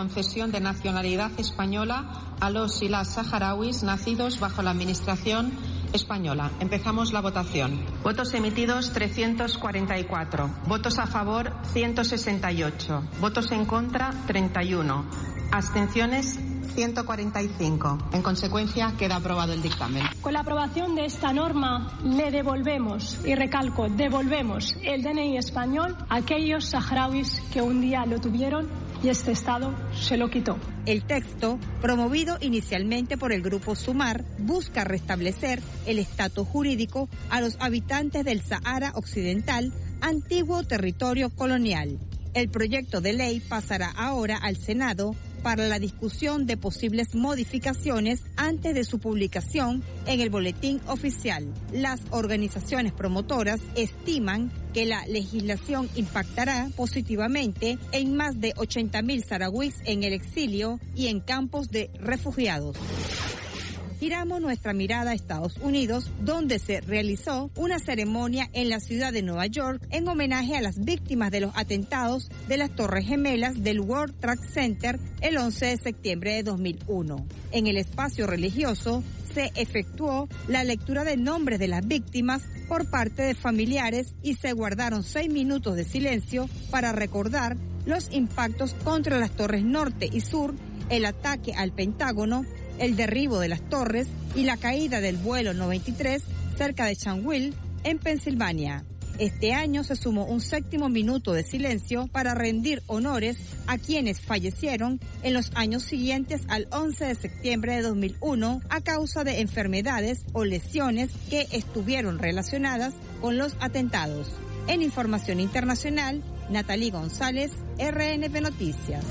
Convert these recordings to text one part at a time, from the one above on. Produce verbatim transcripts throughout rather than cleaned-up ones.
concesión de nacionalidad española a los y las saharauis nacidos bajo la administración española. Empezamos la votación. Votos emitidos trescientos cuarenta y cuatro. Votos a favor ciento sesenta y ocho. Votos en contra treinta y uno. Abstenciones ciento cuarenta y cinco. En consecuencia, queda aprobado el dictamen. Con la aprobación de esta norma, le devolvemos, y recalco, devolvemos el D N I español a aquellos saharauis que un día lo tuvieron y este Estado se lo quitó. El texto, promovido inicialmente por el Grupo Sumar, busca restablecer el estatus jurídico a los habitantes del Sahara Occidental, antiguo territorio colonial. El proyecto de ley pasará ahora al Senado para la discusión de posibles modificaciones antes de su publicación en el Boletín Oficial. Las organizaciones promotoras estiman que la legislación impactará positivamente en más de ochenta mil saharauis en el exilio y en campos de refugiados. Giramos nuestra mirada a Estados Unidos, donde se realizó una ceremonia en la ciudad de Nueva York en homenaje a las víctimas de los atentados de las Torres Gemelas del World Trade Center el once de septiembre de dos mil uno. En el espacio religioso se efectuó la lectura de nombres de las víctimas por parte de familiares y se guardaron seis minutos de silencio para recordar los impactos contra las Torres Norte y Sur, el ataque al Pentágono, el derribo de las torres y la caída del vuelo noventa y tres cerca de Chanville, en Pensilvania. Este año se sumó un séptimo minuto de silencio para rendir honores a quienes fallecieron en los años siguientes al once de septiembre de dos mil uno a causa de enfermedades o lesiones que estuvieron relacionadas con los atentados. En información internacional, Natalie González, R N B Noticias.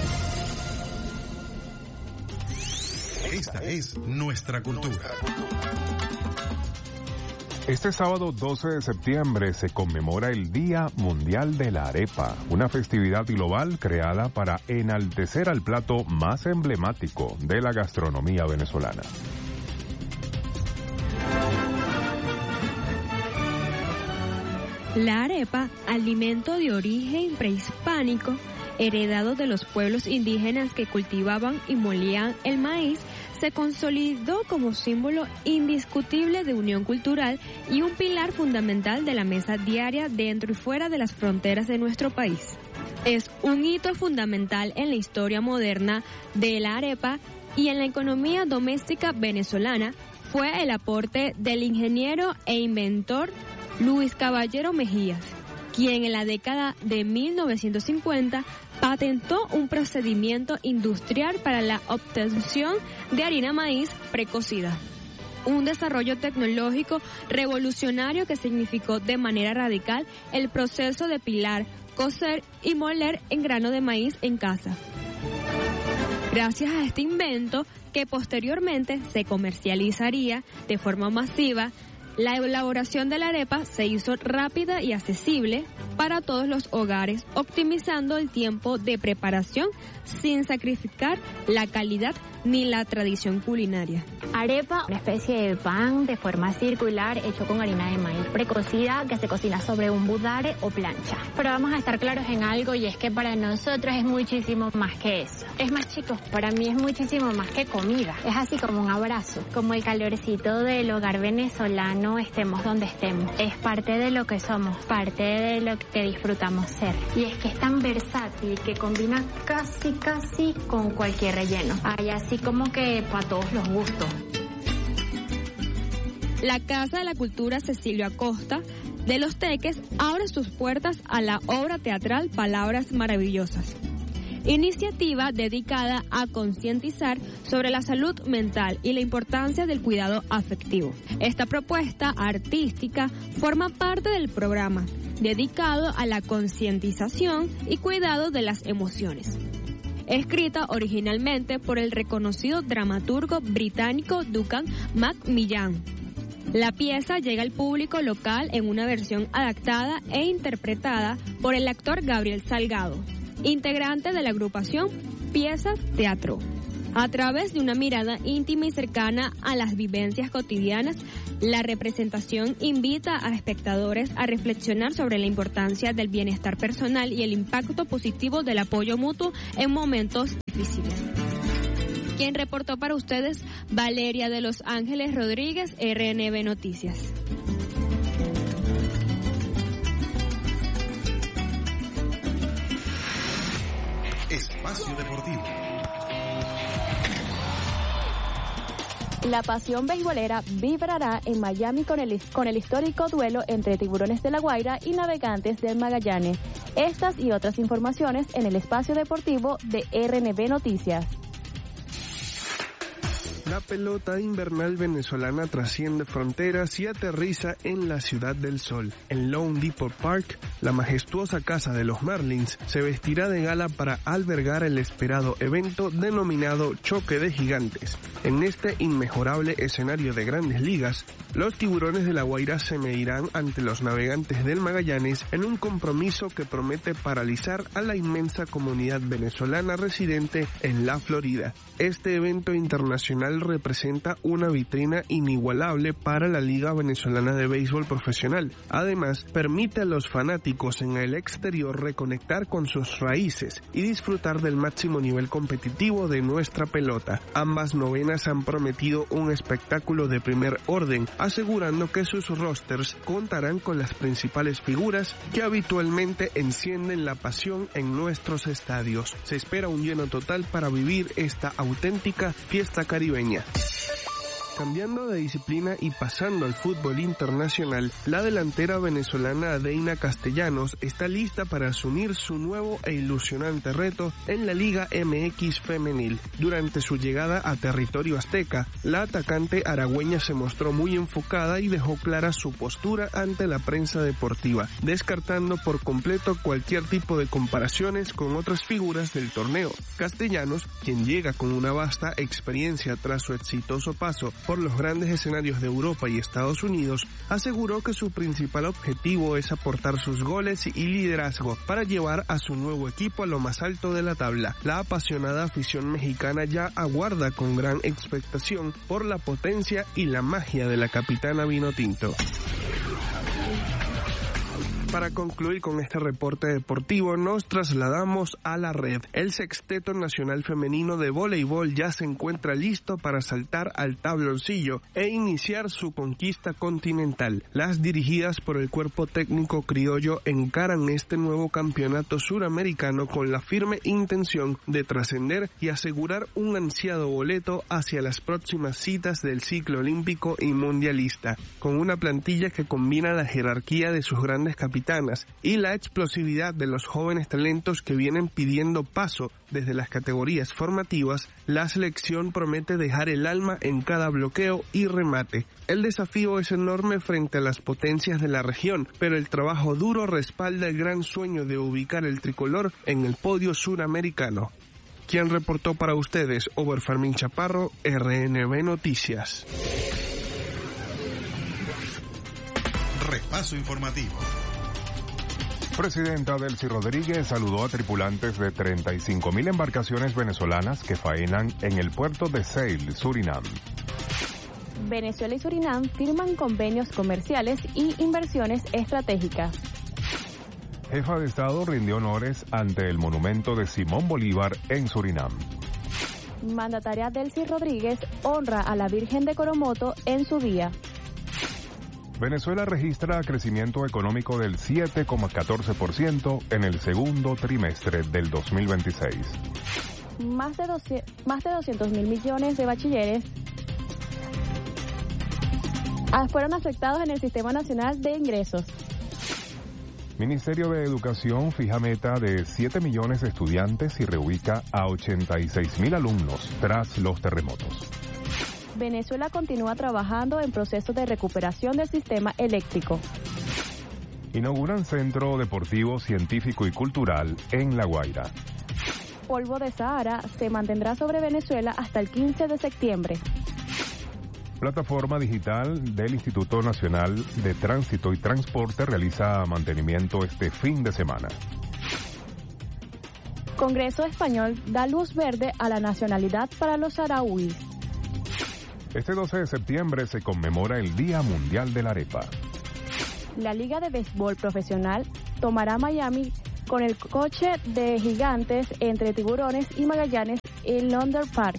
Esta es nuestra cultura. Este sábado doce de septiembre se conmemora el Día Mundial de la Arepa, una festividad global creada para enaltecer al plato más emblemático de la gastronomía venezolana. La arepa, alimento de origen prehispánico, heredado de los pueblos indígenas que cultivaban y molían el maíz, se consolidó como símbolo indiscutible de unión cultural y un pilar fundamental de la mesa diaria dentro y fuera de las fronteras de nuestro país. Es un hito fundamental en la historia moderna de la arepa y en la economía doméstica venezolana. Fue el aporte del ingeniero e inventor Luis Caballero Mejías, quien en la década de mil novecientos cincuenta patentó un procedimiento industrial para la obtención de harina maíz precocida. Un desarrollo tecnológico revolucionario que significó de manera radical el proceso de pilar, cocer y moler en grano de maíz en casa. Gracias a este invento, que posteriormente se comercializaría de forma masiva, la elaboración de la arepa se hizo rápida y accesible para todos los hogares, optimizando el tiempo de preparación sin sacrificar la calidad ni la tradición culinaria. Arepa, una especie de pan de forma circular hecho con harina de maíz precocida que se cocina sobre un budare o plancha. Pero vamos a estar claros en algo, y es que para nosotros es muchísimo más que eso. Es más, chicos, para mí es muchísimo más que comida. Es así como un abrazo, como el calorcito del hogar venezolano, estemos donde estemos. Es parte de lo que somos, parte de lo que disfrutamos ser. Y es que es tan versátil que combina casi, casi con cualquier relleno. Hay así como que para todos los gustos. La Casa de la Cultura Cecilio Acosta de Los Teques abre sus puertas a la obra teatral Palabras Maravillosas, iniciativa dedicada a concientizar sobre la salud mental y la importancia del cuidado afectivo. Esta propuesta artística forma parte del programa dedicado a la concientización y cuidado de las emociones. Escrita originalmente por el reconocido dramaturgo británico Duncan Macmillan. La pieza llega al público local en una versión adaptada e interpretada por el actor Gabriel Salgado, integrante de la agrupación Piezas Teatro. A través de una mirada íntima y cercana a las vivencias cotidianas, la representación invita a espectadores a reflexionar sobre la importancia del bienestar personal y el impacto positivo del apoyo mutuo en momentos visibles. Quien reportó para ustedes, Valeria de Los Ángeles Rodríguez, R N B Noticias. Espacio Deportivo. La pasión beisbolera vibrará en Miami con el, con el histórico duelo entre Tiburones de La Guaira y Navegantes del Magallanes. Estas y otras informaciones en el espacio deportivo de R N B Noticias. La pelota invernal venezolana trasciende fronteras y aterriza en la Ciudad del Sol. En Lone Depot Park, la majestuosa casa de los Marlins se vestirá de gala para albergar el esperado evento denominado Choque de Gigantes. En este inmejorable escenario de Grandes Ligas, los Tiburones de La Guaira se medirán ante los Navegantes del Magallanes en un compromiso que promete paralizar a la inmensa comunidad venezolana residente en la Florida. Este evento internacional representa una vitrina inigualable para la Liga Venezolana de Béisbol Profesional. Además, permite a los fanáticos en el exterior reconectar con sus raíces y disfrutar del máximo nivel competitivo de nuestra pelota. Ambas novenas han prometido un espectáculo de primer orden, asegurando que sus rosters contarán con las principales figuras que habitualmente encienden la pasión en nuestros estadios. Se espera un lleno total para vivir esta auténtica fiesta caribeña. Cambiando de disciplina y pasando al fútbol internacional, la delantera venezolana Deina Castellanos está lista para asumir su nuevo e ilusionante reto en la Liga M X Femenil. Durante su llegada a territorio azteca, la atacante aragüeña se mostró muy enfocada y dejó clara su postura ante la prensa deportiva, descartando por completo cualquier tipo de comparaciones con otras figuras del torneo. Castellanos, quien llega con una vasta experiencia tras su exitoso paso por los grandes escenarios de Europa y Estados Unidos, aseguró que su principal objetivo es aportar sus goles y liderazgo para llevar a su nuevo equipo a lo más alto de la tabla. La apasionada afición mexicana ya aguarda con gran expectación por la potencia y la magia de la capitana vinotinto. Para concluir con este reporte deportivo, nos trasladamos a la red. El Sexteto Nacional Femenino de Voleibol ya se encuentra listo para saltar al tabloncillo e iniciar su conquista continental. Las dirigidas por el cuerpo técnico criollo encaran este nuevo campeonato suramericano con la firme intención de trascender y asegurar un ansiado boleto hacia las próximas citas del ciclo olímpico y mundialista. Con una plantilla que combina la jerarquía de sus grandes capitanes y la explosividad de los jóvenes talentos que vienen pidiendo paso desde las categorías formativas, la selección promete dejar el alma en cada bloqueo y remate. El desafío es enorme frente a las potencias de la región, pero el trabajo duro respalda el gran sueño de ubicar el tricolor en el podio suramericano. Quien reportó para ustedes, Ober Fermín Chaparro, R N B Noticias. Repaso informativo. Presidenta Delcy Rodríguez saludó a tripulantes de treinta y cinco mil embarcaciones venezolanas que faenan en el puerto de Sail, Surinam. Venezuela y Surinam firman convenios comerciales y inversiones estratégicas. Jefa de Estado rindió honores ante el monumento de Simón Bolívar en Surinam. Mandataria Delcy Rodríguez honra a la Virgen de Coromoto en su día. Venezuela registra crecimiento económico del siete coma catorce por ciento en el segundo trimestre del dos mil veintiséis. Más de, doce, más de doscientos mil millones de bachilleres fueron afectados en el Sistema Nacional de Ingresos. Ministerio de Educación fija meta de siete millones de estudiantes y reubica a ochenta y seis mil alumnos tras los terremotos. Venezuela continúa trabajando en proceso de recuperación del sistema eléctrico. Inauguran Centro Deportivo, Científico y Cultural en La Guaira. Polvo de Sahara se mantendrá sobre Venezuela hasta el quince de septiembre. Plataforma digital del Instituto Nacional de Tránsito y Transporte realiza mantenimiento este fin de semana. Congreso Español da luz verde a la nacionalidad para los saharauis. Este doce de septiembre se conmemora el Día Mundial de la Arepa. La Liga de Béisbol Profesional tomará Miami con el coche de Gigantes entre Tiburones y Magallanes en London Park.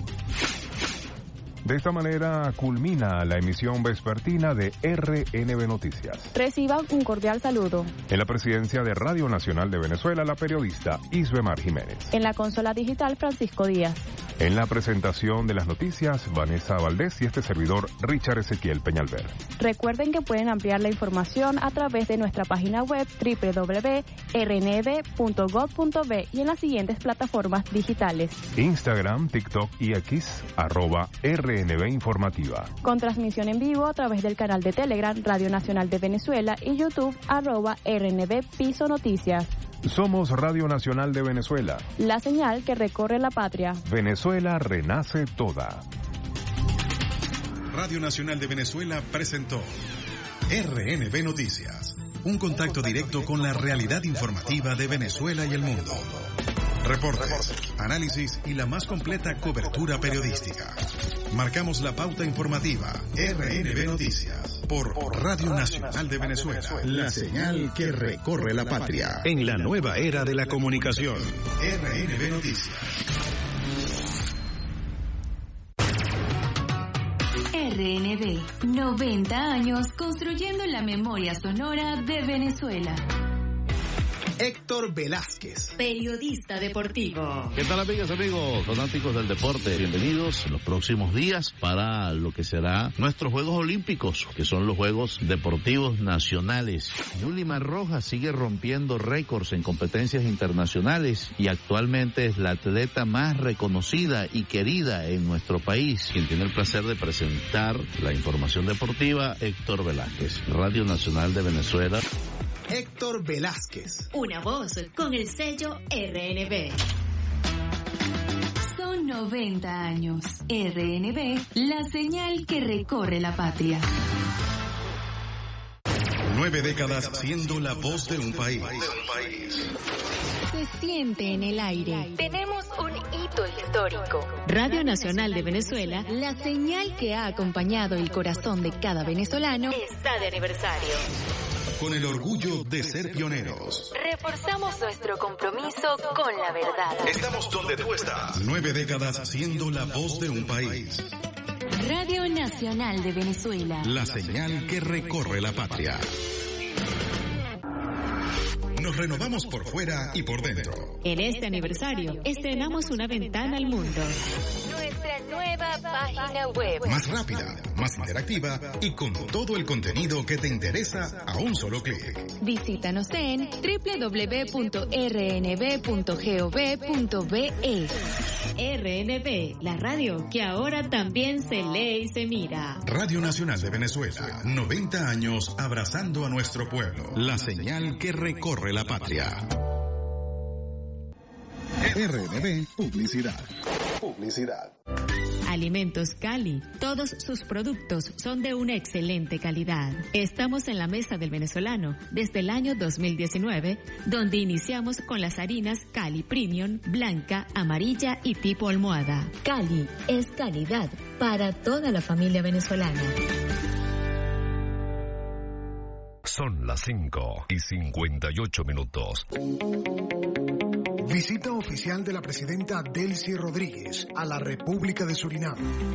De esta manera culmina la emisión vespertina de R N B Noticias. Reciban un cordial saludo. En la presidencia de Radio Nacional de Venezuela, la periodista Isbemar Jiménez. En la consola digital, Francisco Díaz. En la presentación de las noticias, Vanessa Valdés y este servidor, Richard Ezequiel Peñalver. Recuerden que pueden ampliar la información a través de nuestra página web doble u doble u doble u punto r n b punto gov punto b y en las siguientes plataformas digitales: Instagram, TikTok y X, arroba R N B Informativa. Con transmisión en vivo a través del canal de Telegram Radio Nacional de Venezuela y YouTube, arroba R N B Piso Noticias. Somos Radio Nacional de Venezuela. La señal que recorre la patria. Venezuela renace toda. Radio Nacional de Venezuela presentó R N B Noticias. Un contacto directo con la realidad informativa de Venezuela y el mundo. Reportes, análisis y la más completa cobertura periodística. Marcamos la pauta informativa. R N B Noticias. Por Radio Nacional de Venezuela. La señal que recorre la patria. En la nueva era de la comunicación. R N B Noticias. R N B, noventa años construyendo la memoria sonora de Venezuela. Héctor Velázquez, periodista deportivo. ¿Qué tal, amigas, amigos, fanáticos del deporte? Bienvenidos en los próximos días para lo que será nuestros Juegos Olímpicos, que son los Juegos Deportivos Nacionales. Yulimar Rojas sigue rompiendo récords en competencias internacionales y actualmente es la atleta más reconocida y querida en nuestro país. Quien tiene el placer de presentar la información deportiva, Héctor Velázquez, Radio Nacional de Venezuela. Héctor Velázquez. Una voz con el sello R N B. Son noventa años. R N B, la señal que recorre la patria. Nueve décadas siendo la voz de un país. Se siente en el aire. Tenemos un hito histórico. Radio Nacional de Venezuela, la señal que ha acompañado el corazón de cada venezolano, está de aniversario. Con el orgullo de ser pioneros. Reforzamos nuestro compromiso con la verdad. Estamos donde tú estás. Nueve décadas siendo la voz de un país. Radio Nacional de Venezuela. La señal que recorre la patria. Nos renovamos por fuera y por dentro. En este aniversario, estrenamos una ventana al mundo. Nuestra nueva página web. Más rápida, más interactiva y con todo el contenido que te interesa a un solo clic. Visítanos en doble u doble u doble u punto r n b punto gov punto b e. R N B, la radio que ahora también se lee y se mira. Radio Nacional de Venezuela, noventa años abrazando a nuestro pueblo. La señal que recorre la patria. R N B Publicidad. Publicidad. Alimentos Cali. Todos sus productos son de una excelente calidad. Estamos en la mesa del venezolano desde el año dos mil diecinueve, donde iniciamos con las harinas Cali Premium, blanca, amarilla y tipo almohada. Cali es calidad para toda la familia venezolana. Son las cinco y cincuenta y ocho minutos. Visita oficial de la presidenta Delcy Rodríguez a la República de Surinam.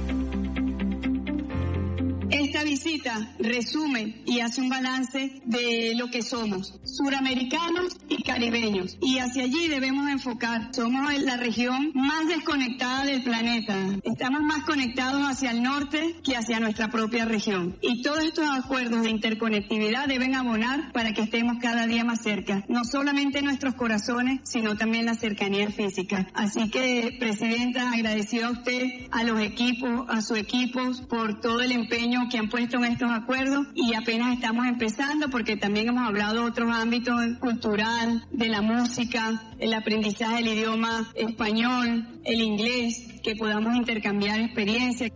Esta visita resume y hace un balance de lo que somos, suramericanos y caribeños, y hacia allí debemos enfocar. Somos la región más desconectada del planeta. Estamos más conectados hacia el norte que hacia nuestra propia región. Y todos estos acuerdos de interconectividad deben abonar para que estemos cada día más cerca, no solamente en nuestros corazones, sino también la cercanía física. Así que, Presidenta, agradecido a usted, a los equipos, a sus equipos, por todo el empeño que han puesto en estos acuerdos, y apenas estamos empezando porque también hemos hablado de otros ámbitos, cultural, de la música, el aprendizaje del idioma español, el inglés, que podamos intercambiar experiencias.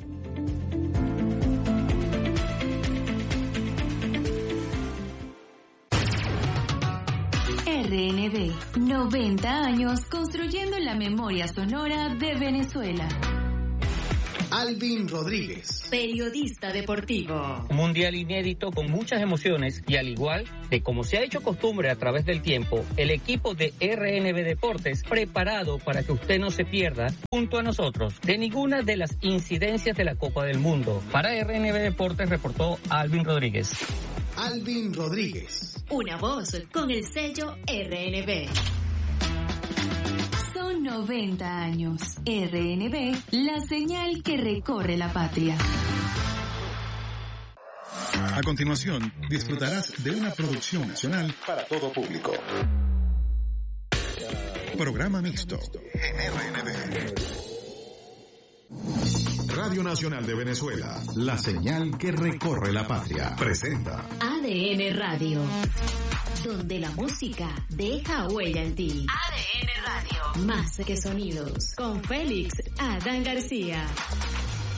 R N B, noventa años construyendo la memoria sonora de Venezuela. Alvin Rodríguez, periodista deportivo. Un mundial inédito con muchas emociones y al igual de como se ha hecho costumbre a través del tiempo, el equipo de R N B Deportes preparado para que usted no se pierda junto a nosotros de ninguna de las incidencias de la Copa del Mundo. Para R N B Deportes reportó Alvin Rodríguez. Alvin Rodríguez. Una voz con el sello R N B. Son noventa años. R N B, la señal que recorre la patria. A continuación, disfrutarás de una producción nacional para todo público. Programa mixto en R N B. Radio Nacional de Venezuela, la señal que recorre la patria. Presenta A D N Radio, donde la música deja huella en ti. A D N Radio, más que sonidos, con Félix Adán García.